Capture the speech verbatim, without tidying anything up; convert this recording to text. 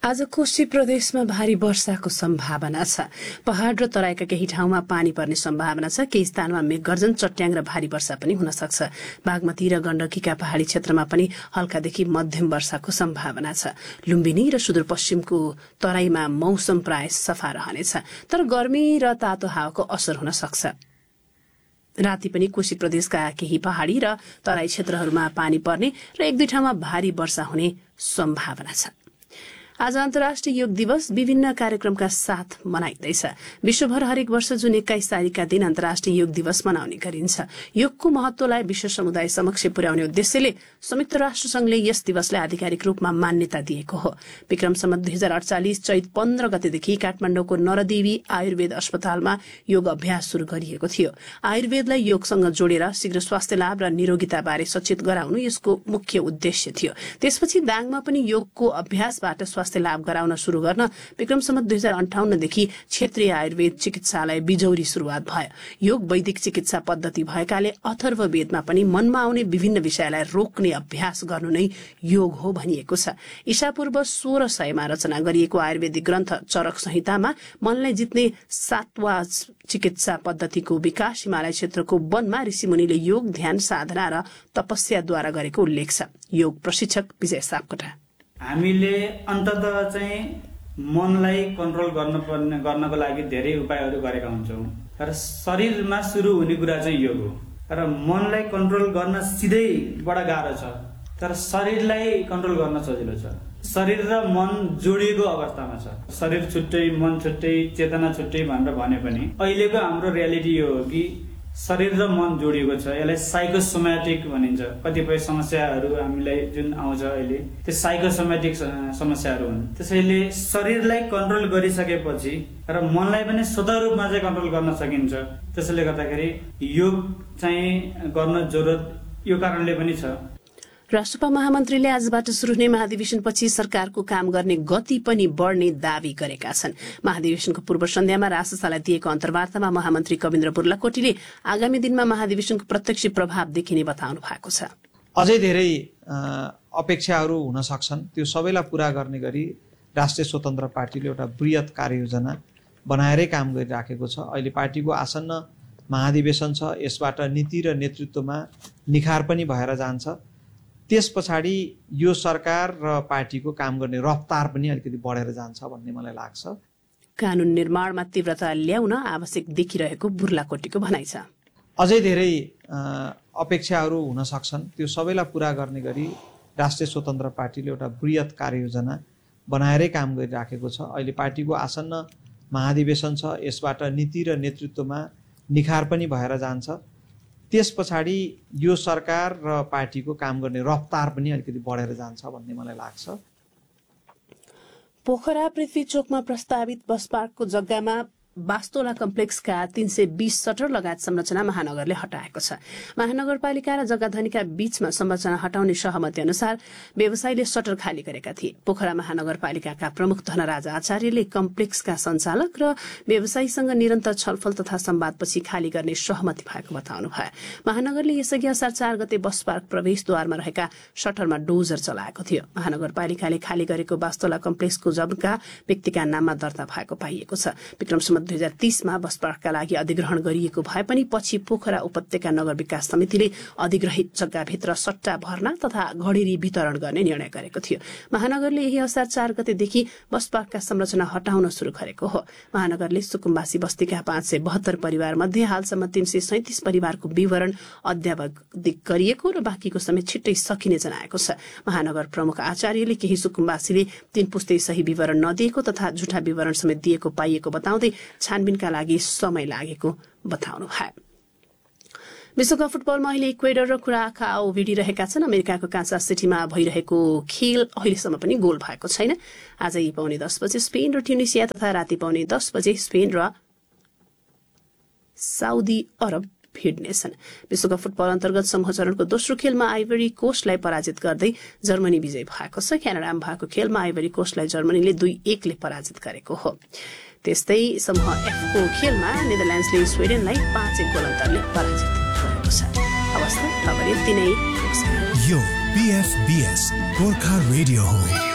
आज कोशी प्रदेशमा भारी वर्षाको सम्भावना छ। पहाड़ र तराईका केही ठाउँमा पानी पर्ने सम्भावना छ। केही स्थानमा मेघगर्जन, चट्याङ र भारी वर्षा पनि हुन सक्छ। बागमती र गण्डकीका पहाड़ी क्षेत्रमा पनि हल्कादेखि मध्यम वर्षाको सम्भावना छ। लुम्बिनी र सुदूरपश्चिमको तराईमा मौसम प्राय सफा रहनेछ, तर गर्मी र तातो हावाको असर हुन सक्छ। राति पनि कोशी प्रदेशका केही पहाड़ी र तराई क्षेत्रहरूमा पानी पर्ने र एक दुई ठाउँमा भारी वर्षा हुने सम्भावना छ। आज अन्तर्राष्ट्रिय योग दिवस विभिन्न कार्यक्रमका साथ मनाइँदैछ। विश्वभर हरेक वर्ष जुन एक्काइस तारिकका दिन अन्तर्राष्ट्रिय योग दिवस मनाउने गरिन्छ। योगको महत्वलाई विश्व समुदाय समक्ष पुर्याउने उद्देश्यले संयुक्त राष्ट्र संघले यस दिवसलाई आधिकारिक रूपमा मान्यता दिएको हो। विक्रम सम्वत दुई हजार अडचालिस चैत पन्ध्र गतेदेखि काठमाडौँको नरदेवी आयुर्वेद अस्पतालमा योग अभ्यास शुरू गरिएको थियो। आयुर्वेदलाई योगसँग जोडेर शीघ्र स्वास्थ्य लाभ र निरोगिताबारे सचेत गराउनु यसको मुख्य उद्देश्य थियो। त्यसपछि दाङमा पनि योगको अभ्यासबाट स्वास्थ्य लाभ गराउन शुरू गर्न विक्रम सम्वत दुई हजार अन्ठाउन्नदेखि क्षेत्रीय आयुर्वेद चिकित्सालय बिजौरी शुरूआत भयो। योग वैदिक चिकित्सा पद्धति भएकाले अथर्ववेदमा पनि मनमा आउने विभिन्न विषयलाई रोक्ने अभ्यास गर्नु नै योग हो भनिएको छ। ईसापूर्व सोह्र सयमा रचना गरिएको आयुर्वेदिक ग्रन्थ चरक संहितामा मनलाई जित्ने सातवा चिकित्सा पद्धतिको विकास हिमालय क्षेत्रको वनमा ऋषिमुनिले योग, ध्यान, साधना र तपस्याद्वारा गरेको उल्लेख छ। योग प्रशिक्षक विजय सापकोटा। हामीले अन्ततः चाहिँ मनलाई कन्ट्रोल गर्न पर्ने गर्नको लागि धेरै उपायहरू गरेका हुन्छौँ, तर शरीरमा सुरु हुने कुरा चाहिँ योग हो। तर मनलाई कन्ट्रोल गर्न सिधै बडा गाह्रो छ, तर शरीरलाई कन्ट्रोल गर्न सजिलो छ। शरीर र मन जोडिएको अवस्थामा छ। शरीर छुट्टै, मन छुट्टै, चेतना छुट्टै भनेर भने पनि अहिलेको हाम्रो रियालिटी यो हो कि शरीर र मन जोडिएको छ। यसलाई साइकोसोमेटिक भनिन्छ। कतिपय समस्याहरू हामीलाई जुन आउँछ अहिले त्यो साइकोसोमेटिक समस्याहरू हुन्। त्यसैले शरीरलाई कन्ट्रोल गरिसकेपछि र मनलाई पनि स्वतः रूपमा चाहिँ कन्ट्रोल गर्न सकिन्छ। त्यसैले गर्दाखेरि योग चाहिँ गर्न जरुरत यो कारणले पनि छ। राष्ट्रपा महामन्त्रीले आजबाट शुरू हुने महाधिवेशनपछि सरकारको काम गर्ने गति पनि बढ्ने दावी गरेका छन्। महाधिवेशनको पूर्व सन्ध्यामा राजसभालाई दिएको अन्तर्वार्तामा महामन्त्री कविन्द्र बुर्लाकोटीले आगामी दिनमा महाधिवेशनको प्रत्यक्ष प्रभाव देखिने बताउनु भएको छ। अझै धेरै अपेक्षाहरू हुन सक्छन्, त्यो सबैलाई पूरा गर्ने गरी राष्ट्रिय स्वतन्त्र पार्टीले एउटा बृहत कार्ययोजना बनाएरै काम गरिराखेको छ। अहिले पार्टीको आसन्न महाधिवेशन छ। यसबाट नीति र नेतृत्वमा निखार पनि भएर जान्छ। त्यस पछाडि यो सरकार र पार्टीको काम गर्ने रफ्तार पनि अलिकति बढेर जान्छ भन्ने मलाई लाग्छ। कानून निर्माणमा तीव्रता ल्याउन आवश्यक देखिरहेको बुर्लाकोटीको भनाइ छ। अझै धेरै अपेक्षाहरू हुन सक्छन्, त्यो सबैलाई पूरा गर्ने गरी राष्ट्रिय स्वतन्त्र पार्टीले एउटा बृहत कार्ययोजना बनाएरै काम गरिराखेको छ। अहिले पार्टीको आसन्न महाधिवेशन छ। यसबाट नीति र नेतृत्वमा निखार पनि भएर जान्छ। त्यस पछाडि यो सरकार र पार्टीको काम गर्ने रफ्तार पनि अलिकति बढेर जान्छ भन्ने मलाई लाग्छ। पोखरा पृथ्वी चोकमा प्रस्तावित बस पार्कको जग्गामा बास्तोला कम्प्लेक्सका तीन सय बीस सटर लगायत संरचना महानगरले हटाएको छ। महानगरपालिका र जग्गाधनीका बीचमा संरचना हटाउने सहमति अनुसार व्यवसायीले सटर खाली गरेका थिए। पोखरा महानगरपालिकाका प्रमुख धनराज आचार्यले कम्प्लेक्सका सञ्चालक र व्यवसायीसँग निरन्तर छलफल तथा संवादपछि खाली गर्ने सहमति भएको बताउनु भयो। महानगरले यसअघि असार चार गते बस पार्क प्रवेशद्वारमा रहेका सटरमा डोजर चलाएको थियो। महानगरपालिकाले खाली गरेको बास्तोला कम्प्लेक्सको जग्गा व्यक्तिका नाममा दर्ता भएको पाइएको छ। विक्रम सम्वत दुई हजार तीसमा बस पार्कका लागि अधिग्रहण गरिएको भए पनि पछि पोखरा उपत्यका नगर विकास समितिले अधिग्रहित जग्गाभित्र सट्टा भर्ना तथा घडेरी वितरण गर्ने निर्णय गरेको थियो। महानगरले यही असार चार गतेदेखि बस पार्कका संरचना हटाउन शुरू गरेको हो। महानगरले सुकुम्बासी बस्तीका पाँच सय बहत्तर परिवार मध्ये हालसम्म तीन सय सैतिस परिवारको विवरण अध्यावधिक गरिएको र बाँकीको समेत छिट्टै सकिने जनाएको छ। महानगर प्रमुख आचार्यले केही सुकुम्बासीले तीन पुस्ते सही विवरण नदिएको तथा झुटा विवरण समेत दिएको पाइएको बताउँदै छानबिनका लागि समय लागेको बताउनु भयो। विश्वकप फुटबलमा अहिले इक्वेडर र कुराकाओ भिडिरहेका छन्। अमेरिकाको कान्सास सिटीमा भइरहेको खेल अहिलेसम्म पनि गोल भएको छैन। आज पाउने दस बजे स्पेन र ट्युनिसिया तथा राति पाउने दस बजे स्पेन र साउदी अरब भिड्नेछन्। विश्वकप फुटबल अन्तर्गत समूह चरणको दोस्रो खेलमा आइभरी कोस्टलाई पराजित गर्दै जर्मनी विजय भएको छ। क्यानाडामा भएको खेलमा आइभरी कोस्टलाई जर्मनीले दुई एकले पराजित गरेको हो। त्यस्तै समूह एफको खेलमा नेदरल्यान्ड्सले स्विडेनलाई पाँच एक गोल अन्तरले पराजित गरेको छ। अवस्था खबर यति नै। यो बीएफबीएस गोर्खा रेडियो हो।